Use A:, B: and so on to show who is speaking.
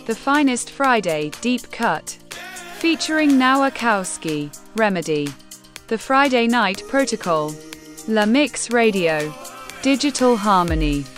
A: The Finest Friday, Deep Cut. Featuring Nowakowski, Remedy. The Friday Night Protocol. La Mix Radio. Digital Harmony.